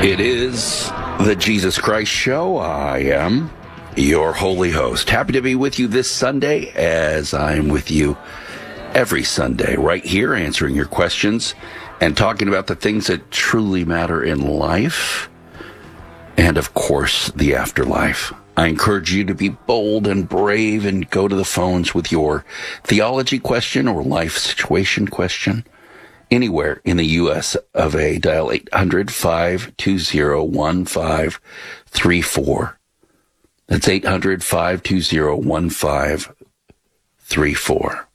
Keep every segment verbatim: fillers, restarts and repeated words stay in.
It is the Jesus Christ Show. I am your holy host. Happy to be with you this Sunday, as I'm with you every Sunday, right here, answering your questions and talking about the things that truly matter in life and, of course, the afterlife. I encourage you to be bold and brave and go to the phones with your theology question or life situation question. Anywhere in the U S of A, dial eight hundred, five two zero, one five three four. That's eight hundred, five two zero, one five three four.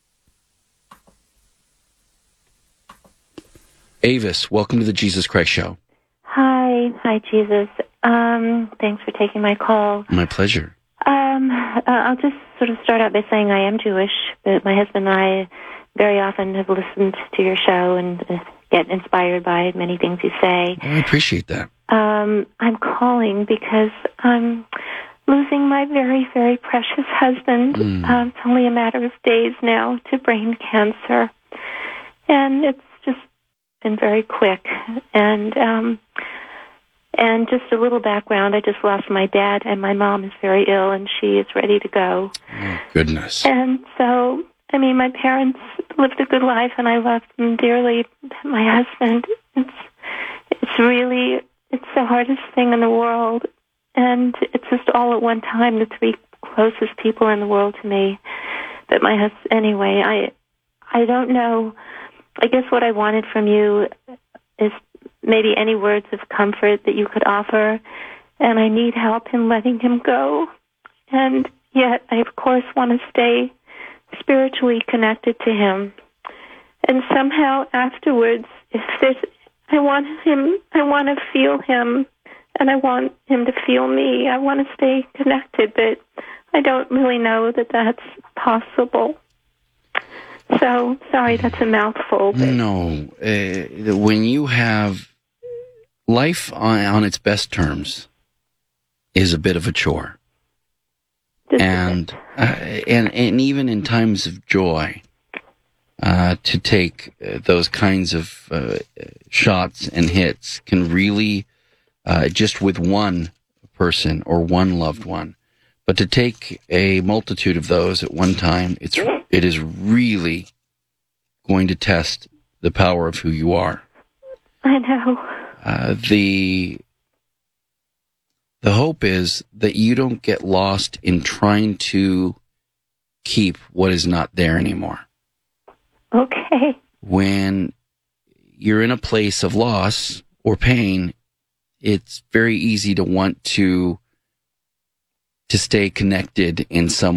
Avis, welcome to the Jesus Christ Show. Hi. Hi, Jesus. Um, thanks for taking my call. My pleasure. Um, uh, I'll just sort of start out by saying I am Jewish, but my husband and I very often have listened to your show and uh, get inspired by many things you say. I appreciate that. Um, I'm calling because I'm losing my very, very precious husband. Mm. Um, it's only a matter of days now to brain cancer. And it's just been very quick. And um, and just a little background, I just lost my dad, and my mom is very ill, and she is ready to go. Oh, goodness. And so, I mean, my parents lived a good life, and I loved them dearly. My husband, it's it's really, it's the hardest thing in the world, and it's just all at one time, the three closest people in the world to me. But my husband, anyway, I, I don't know. I guess what I wanted from you is maybe any words of comfort that you could offer, and I need help in letting him go. And yet, I, of course, want to stay spiritually connected to him. And somehow afterwards, if there's, I want him, I want to feel him, and I want him to feel me. I want to stay connected, but I don't really know that that's possible. So, sorry, that's a mouthful. But No. Uh, when you have life on, on its best terms is a bit of a chore. And, uh, and and even in times of joy, uh, to take uh, those kinds of uh, shots and hits can really, uh, just with one person or one loved one, but to take a multitude of those at one time, it's it is really going to test the power of who you are. I know. Uh, the The hope is that you don't get lost in trying to keep what is not there anymore. Okay. When you're in a place of loss or pain, it's very easy to want to to stay connected in some